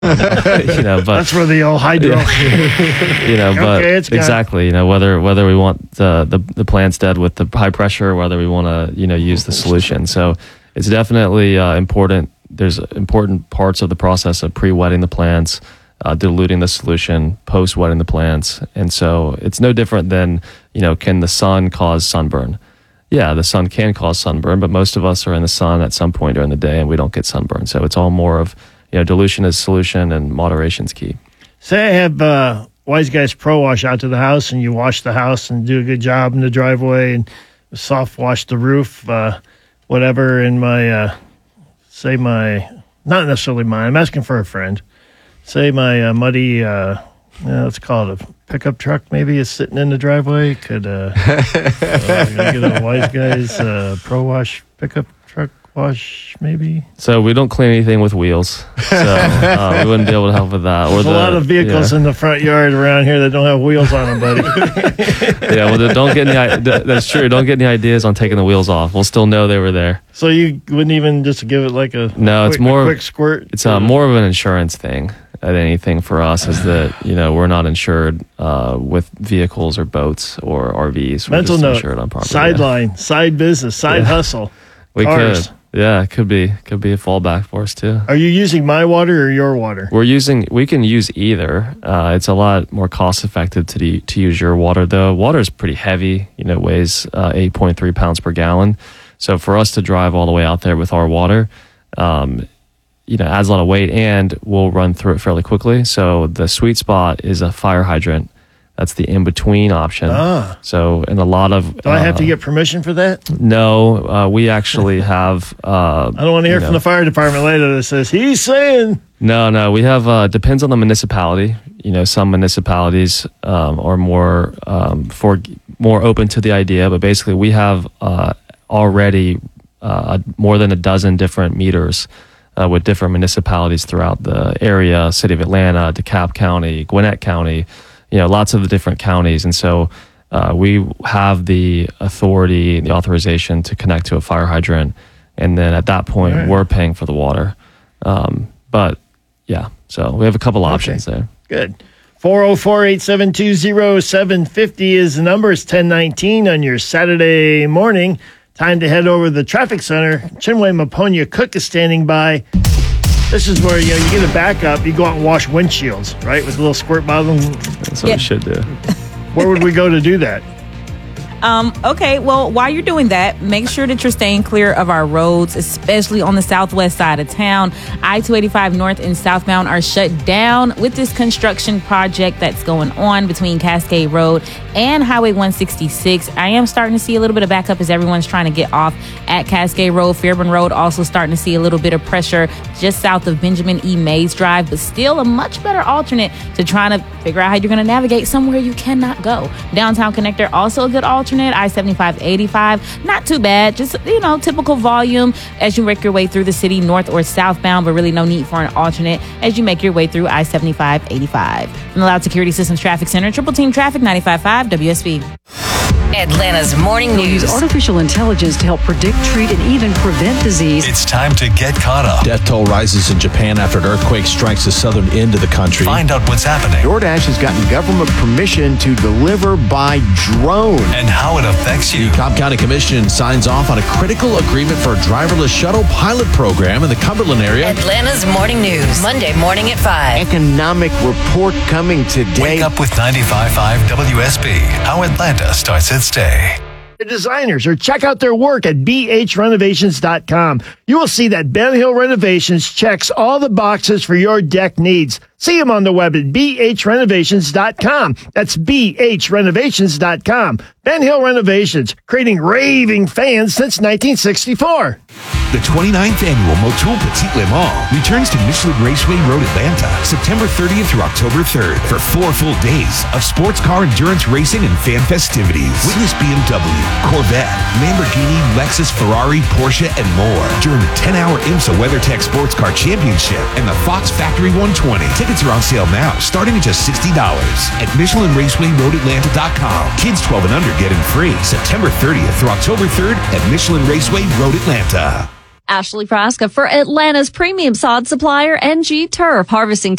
But that's where the old hydro. But exactly, whether we want the plants dead with the high pressure, or whether we want to, use the solution. So it's definitely important. There's important parts of the process of pre-wetting the plants, diluting the solution, post-wetting the plants. And so it's no different than, can the sun cause sunburn? Yeah, the sun can cause sunburn, but most of us are in the sun at some point during the day and we don't get sunburn. So it's all more of, dilution is solution and moderation is key. Say I have Wise Guys Pro Wash out to the house and you wash the house and do a good job in the driveway and soft wash the roof, whatever, in my, not necessarily mine, I'm asking for a friend. Say my muddy, let's call it a pickup truck maybe is sitting in the driveway. Could get a Wise Guys Pro Wash pickup truck wash maybe? So we don't clean anything with wheels, so we wouldn't be able to help with that. There's a lot of vehicles in the front yard around here that don't have wheels on them, buddy. Don't get any. That's true. Don't get any ideas on taking the wheels off. We'll still know they were there. So you wouldn't even just give it like a quick squirt? It's more of an insurance thing than anything for us. Is that we're not insured with vehicles or boats or RVs. We're Mental just note: insured on property. Sideline, side business, side hustle. We Cars. could. Yeah, it could be a fallback for us too. Are you using my water or your water? We can use either. It's a lot more cost effective to use your water though. Water is pretty heavy, weighs 8.3 pounds per gallon. So for us to drive all the way out there with our water, adds a lot of weight and we'll run through it fairly quickly. So the sweet spot is a fire hydrant. That's the in-between option. So in a lot of... Do I have to get permission for that? No, we actually have... I don't want to hear from the fire department later that says, he's saying... No, we have... depends on the municipality. Some municipalities are more open to the idea, but basically we have already more than a dozen different meters with different municipalities throughout the area, City of Atlanta, DeKalb County, Gwinnett County, lots of the different counties. And so we have the authority, the authorization to connect to a fire hydrant. And then at that point, we're paying for the water. But yeah, so we have a couple options there. Good. 404-872-0750 is the number. It's 10:19 on your Saturday morning. Time to head over to the traffic center. Chinwe Maponya Cook is standing by. This is where you get a backup. You go out and wash windshields, right, with a little squirt bottle. That's what we should do. Where would we go to do that? Okay, well, while you're doing that, make sure that you're staying clear of our roads, especially on the southwest side of town. I-285 north and southbound are shut down with this construction project that's going on between Cascade Road and Highway 166. I am starting to see a little bit of backup as everyone's trying to get off at Cascade Road. Fairburn Road also starting to see a little bit of pressure just south of Benjamin E. Mays Drive, but still a much better alternate to trying to figure out how you're going to navigate somewhere you cannot go. Downtown Connector, also a good alternate. I-75-85, not too bad. Just, typical volume as you make your way through the city, north or southbound, but really no need for an alternate as you make your way through I-75-85. From the Loud Security Systems Traffic Center, Triple Team Traffic, 95.5 WSB. Atlanta's Morning We'll News. use artificial intelligence to help predict, treat, and even prevent disease. It's time to get caught up. Death toll rises in Japan after an earthquake strikes the southern end of the country. Find out what's happening DoorDash has gotten government permission to deliver by drone. and how it affects you. The Cobb County Commission signs off on a critical agreement for a driverless shuttle pilot program in the Cumberland area. Atlanta's Morning News. Monday morning at 5. Economic report coming today. Wake up with 95.5 WSB. How Atlanta starts its day. The designers, or check out their work at bhrenovations.com. You will see that Ben Hill Renovations checks all the boxes for your deck needs. See them on the web at bhrenovations.com. That's bhrenovations.com. Ben Hill Renovations, creating raving fans since 1964. The 29th annual Motul Petit Le Mans returns to Michelin Raceway Road, Atlanta, September 30th through October 3rd for 4 full days of sports car endurance racing and fan festivities. Witness BMW, Corvette, Lamborghini, Lexus, Ferrari, Porsche, and more during the 10-hour IMSA WeatherTech Sports Car Championship and the Fox Factory 120. Tickets are on sale now, starting at just $60 at MichelinRacewayRoadAtlanta.com. Kids 12 and under get in free September 30th through October 3rd at Michelin Raceway Road, Atlanta. Ashley Frasca for Atlanta's premium sod supplier, NG Turf, harvesting